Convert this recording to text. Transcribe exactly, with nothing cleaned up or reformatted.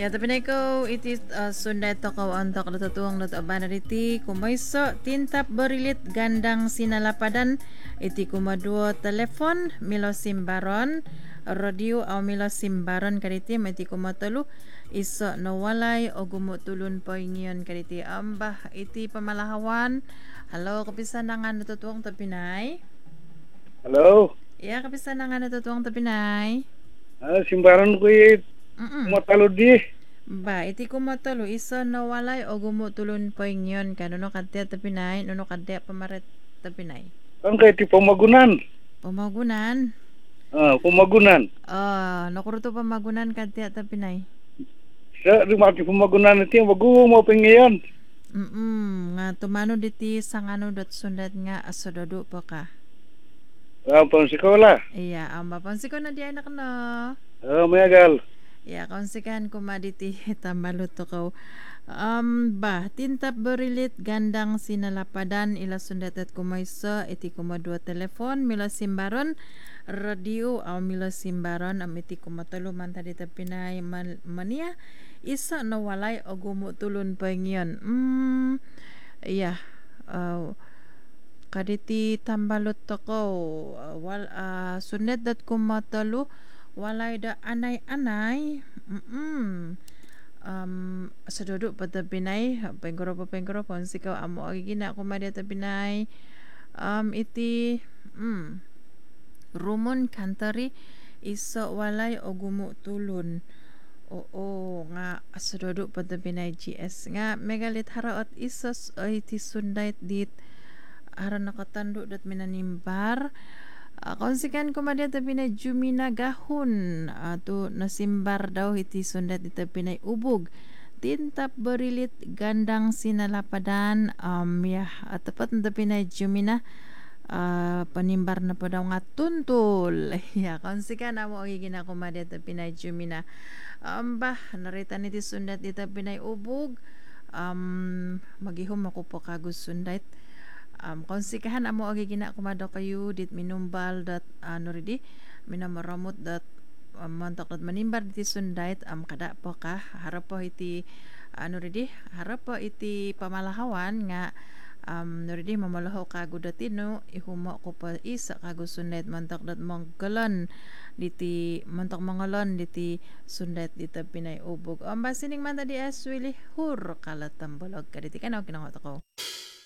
Ya tapi na ko iti uh, sunday to kaw antok natutuang lat abana iti kumayso tintap berilit gandang sinalapadan iti kumadua telepon milo simbaron radio aw milo simbaron kaditi iti kumatulu iso nawalay o gumutulon po ingiyon kaditi ambah iti pamalahawan. Halo kapisan na nga natutuang tapinay. Halo, Ya kapisan na nga natutuang tapinay. ah, simbaran ko eh, Mm. kumatalo di. Ba, iti kumatulo iso nawalay o gumutulon po inyon ka nuno kadya tapinay, nuno kadya pamaret tapinay. Kan kay ti pamagunan. Pamagunan. Ah, pamagunan. Ah, nakuruto pamagunan kadya tapinay. Sa rimati pamagunan iti wagu mo pengiyan. Mm, nga tumano diti sangano dat sundat nga asodado po ka. Ah, pang sekolah. Iya, ang mapansi ko na di anak no. Ah, mayagal. Ya, konsikan kumaditi tambaluto ko. Um, ba, tintap berilit gandang sinalapadan ila sundat at kumaysa iti kumadua telepon mila simbaron radio aw mila simbaron am iti kumatalo man tadi tapinay man, mania isa na walay o gumutulon pa ngayon. Mm, iya. Uh, kaditi tambalot to ko uh, wal uh, sundet dat kumatalo walay da anay-anay. Mm um sa dudu pada Pinay pengkoro pa pengkoro pon sikaw amo agigina kumadya ta Pinay um iti mm, rumon kantari iso walay o gumutulon. Oo nga sa dudu pada Pinay G S nga megalit haraot isos o iti sundayt dit aran nakatando dat minanimbar. Uh, konsikan kumadya ta Pinay Jumina gahon ato nasimbar daw iti sundat iti Pinay ubog tintap berilit gandang sinalapadan um ya at tapat na Pinay Jumina uh, panimbar na pa daw nga tuntul. Ya konsikan amo ang igina kumadya ta Pinay Jumina um bah narita niti sundat iti Pinay ubog um magihom ako po kagus sundat um, konsikahan amo agi gina kumado kayo dit minumbal dat ano ridi minamaramot dat um, mantok dat manimbar dit sundait am um, kada po ka harap po iti ano ridi harap po iti pamalahawan nga um, ridi mamalahaw kago datino ihumo ko pa isa kago sundait mantok dat manggalan diti mantok mangalon diti sundet dita Pinay ubog ang basining man tadi aswili hur kalat tambolog kaditi kanaw kinangot ako.